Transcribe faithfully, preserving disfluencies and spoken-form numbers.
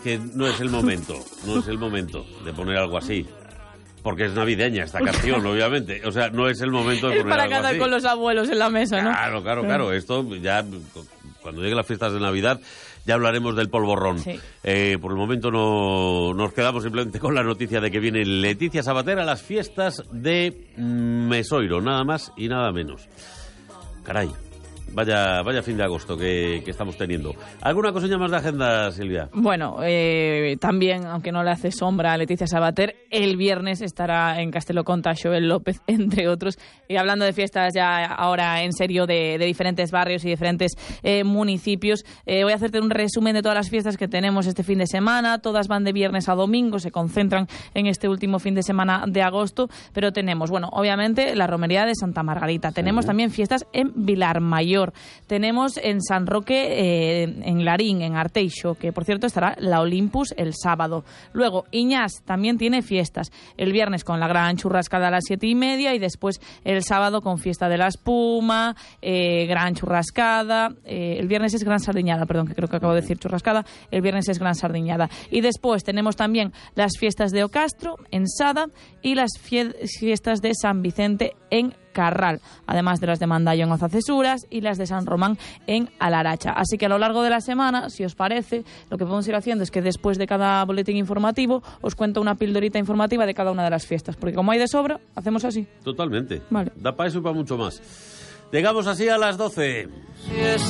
que no es el momento, no es el momento de poner algo así. Porque es navideña esta canción, obviamente. O sea, no es el momento de es poner para algo cantar así. con los abuelos en la mesa, ¿no? Claro, claro, claro. Esto ya, cuando lleguen las fiestas de Navidad, ya hablaremos del polvorrón. Sí. Eh, por el momento no nos quedamos simplemente con la noticia de que viene Leticia Sabater a las fiestas de Mesoiro, nada más y nada menos. Caray. Vaya, vaya fin de agosto que, que estamos teniendo. ¿Alguna cosilla más de agenda, Silvia? Bueno, eh, también, aunque no le hace sombra a Leticia Sabater, el viernes estará en Castelo Conta Joel López, entre otros. Y hablando de fiestas ya ahora en serio de, de diferentes barrios y diferentes eh, municipios, eh, voy a hacerte un resumen de todas las fiestas que tenemos este fin de semana. Todas van de viernes a domingo, se concentran en este último fin de semana de agosto, pero tenemos, bueno, obviamente la romería de Santa Margarita. Tenemos Sí. también fiestas en Vilarmayor. Tenemos en San Roque, eh, en Larín, en Arteixo, que por cierto estará la Olympus el sábado. Luego, Iñás también tiene fiestas. El viernes con la gran churrascada a las siete y media y después el sábado con fiesta de la espuma, eh, gran churrascada. Eh, el viernes es gran sardiñada, perdón, que creo que acabo de decir churrascada. El viernes es gran sardiñada. Y después tenemos también las fiestas de Ocastro en Sada y las fie- fiestas de San Vicente en Carral, además de las de Mandayo en Ozacesuras y las de San Román en Alaracha. Así que a lo largo de la semana, si os parece, lo que podemos ir haciendo es que después de cada boletín informativo os cuento una pildorita informativa de cada una de las fiestas, porque como hay de sobra, hacemos así. Totalmente. Vale. Da para eso y para mucho más. Llegamos así a las doce.